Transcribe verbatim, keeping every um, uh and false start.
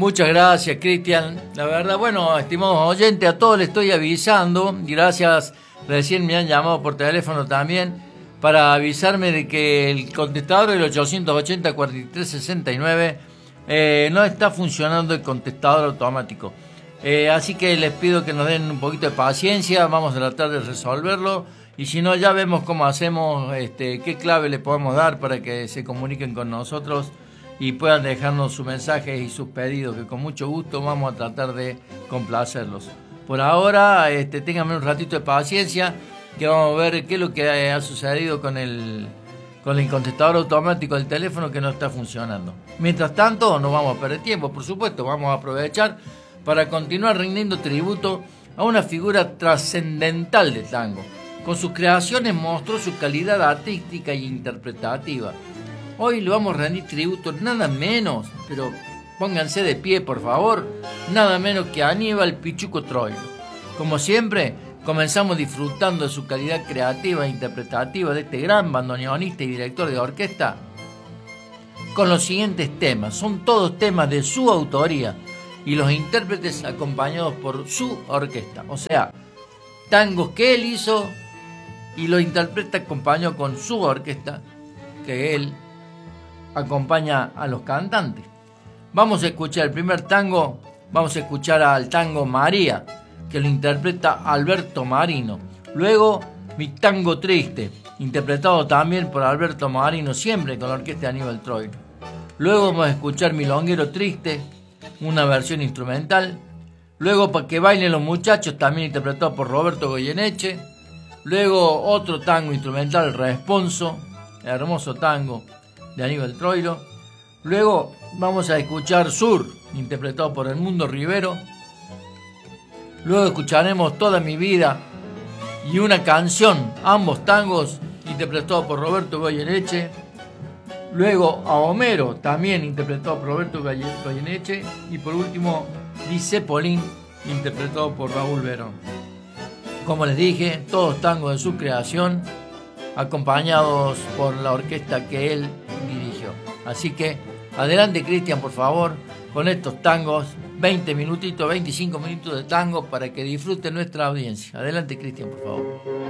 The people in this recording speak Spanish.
Muchas gracias, Cristian. La verdad, bueno, estimados oyentes, a todos les estoy avisando, y gracias, recién me han llamado por teléfono también, para avisarme de que el contestador del ochocientos ochenta, cuarenta y tres sesenta y nueve eh, no está funcionando el contestador automático. Eh, así que les pido que nos den un poquito de paciencia, vamos a tratar de resolverlo, y si no, ya vemos cómo hacemos, este, qué clave le podemos dar para que se comuniquen con nosotros y puedan dejarnos sus mensajes y sus pedidos, que con mucho gusto vamos a tratar de complacerlos. Por ahora, este, ténganme un ratito de paciencia, que vamos a ver qué es lo que ha sucedido con el, con el contestador automático del teléfono que no está funcionando. Mientras tanto, no vamos a perder tiempo, por supuesto, vamos a aprovechar para continuar rindiendo tributo a una figura trascendental del tango. Con sus creaciones mostró su calidad artística e interpretativa. Hoy le vamos a rendir tributo nada menos, pero pónganse de pie por favor, nada menos que a Aníbal Pichuco Troilo. Como siempre, comenzamos disfrutando de su calidad creativa e interpretativa de este gran bandoneonista y director de orquesta con los siguientes temas. Son todos temas de su autoría y los intérpretes acompañados por su orquesta. O sea, tangos que él hizo y lo interpreta acompañado con su orquesta, que él acompaña a los cantantes. Vamos a escuchar el primer tango, vamos a escuchar al tango María, que lo interpreta Alberto Marino. Luego, Mi Tango Triste, interpretado también por Alberto Marino, siempre con la orquesta de Aníbal Troilo. Luego vamos a escuchar Milonguero Triste, una versión instrumental. Luego, Pa' que bailen los muchachos, también interpretado por Roberto Goyeneche. Luego, otro tango instrumental, Responso, hermoso tango de Aníbal Troilo. Luego vamos a escuchar Sur, interpretado por Edmundo Rivero. Luego escucharemos Toda mi vida y una canción, ambos tangos interpretados por Roberto Goyeneche. Luego a Homero, también interpretado por Roberto Goyeneche. Y por último, Dice Polín, interpretado por Raúl Verón. Como les dije, todos tangos de su creación, acompañados por la orquesta que él dirigió. Así que adelante, Cristian, por favor, con estos tangos, veinte minutitos, veinticinco minutos de tango para que disfrute nuestra audiencia. Adelante, Cristian, por favor.